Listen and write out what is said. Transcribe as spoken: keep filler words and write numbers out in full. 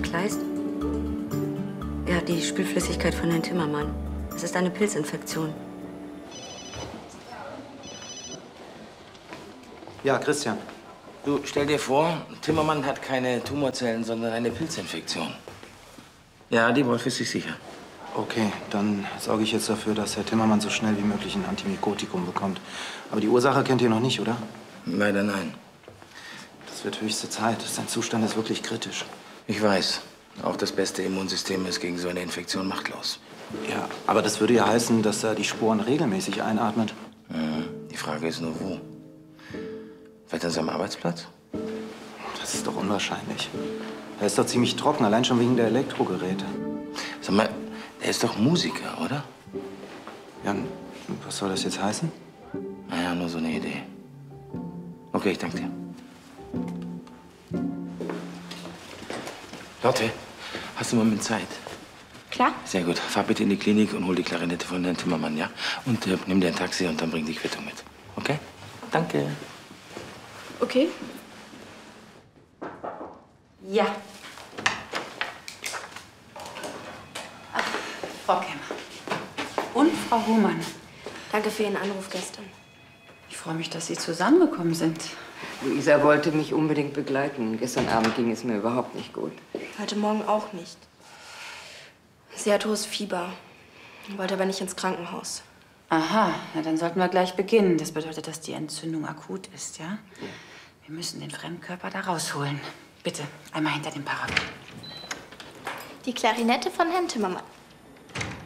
Kleist? Ja, die Spülflüssigkeit von Herrn Timmermann. Es ist eine Pilzinfektion. Ja, Christian. Du, stell dir vor, Timmermann hat keine Tumorzellen, sondern eine Pilzinfektion. Ja, die Wolf ist sich sicher. Okay, dann sorge ich jetzt dafür, dass Herr Timmermann so schnell wie möglich ein Antimykotikum bekommt. Aber die Ursache kennt ihr noch nicht, oder? Leider nein. Das wird höchste Zeit. Sein Zustand ist wirklich kritisch. Ich weiß. Auch das beste Immunsystem ist gegen so eine Infektion machtlos. Ja, aber das würde ja heißen, dass er die Sporen regelmäßig einatmet. Mhm. Die Frage ist nur, wo? Vielleicht an seinem Arbeitsplatz? Das ist doch unwahrscheinlich. Er ist doch ziemlich trocken, allein schon wegen der Elektrogeräte. Sag mal, der ist doch Musiker, oder? Jan, was soll das jetzt heißen? Naja, nur so eine Idee. Okay, ich danke dir. Lotte, hast du einen Moment Zeit? Klar. Sehr gut. Fahr bitte in die Klinik und hol die Klarinette von Herrn Timmermann, ja? Und äh, nimm dir ein Taxi und dann bring die Quittung mit. Okay? Danke. Okay. Ja. Ach, Frau Kemmer. Und Frau Hohmann. Danke für Ihren Anruf gestern. Ich freue mich, dass Sie zusammengekommen sind. Luisa wollte mich unbedingt begleiten. Gestern Abend ging es mir überhaupt nicht gut. Heute Morgen auch nicht. Sie hat hohes Fieber, wollte aber nicht ins Krankenhaus. Aha, na dann sollten wir gleich beginnen. Das bedeutet, dass die Entzündung akut ist, ja? Ja. Wir müssen den Fremdkörper da rausholen. Bitte, einmal hinter dem Paragon. Die Klarinette von Herrn Timmermann.